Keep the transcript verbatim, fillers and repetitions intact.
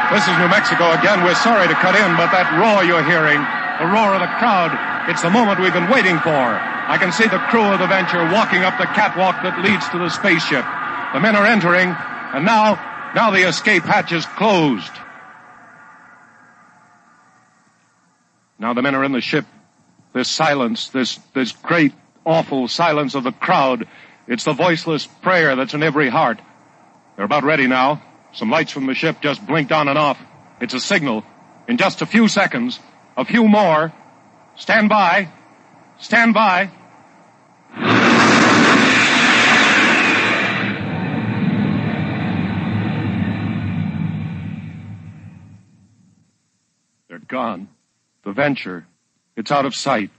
This is New Mexico again. We're sorry to cut in, but that roar you're hearing, the roar of the crowd, it's the moment we've been waiting for. I can see the crew of the Venture walking up the catwalk that leads to the spaceship. The men are entering, and now, now the escape hatch is closed. Now the men are in the ship. This silence, this, this great, awful silence of the crowd, it's the voiceless prayer that's in every heart. They're about ready now. Some lights from the ship just blinked on and off. It's a signal. In just a few seconds, a few more. Stand by. Stand by. They're gone. The Venture. It's out of sight.